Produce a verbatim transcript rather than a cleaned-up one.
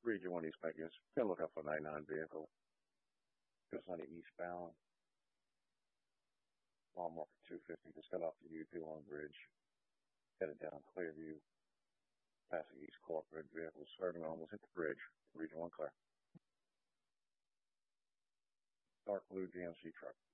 Region one East Memphis. Gonna look up for a ninety-nine vehicle. Just on the eastbound. Mile marker two fifty. Just got off the U P Long Bridge. Headed down Clearview. Passing East Corporate. Vehicles swerving almost hit the bridge. Region one clear. Dark blue G M C truck.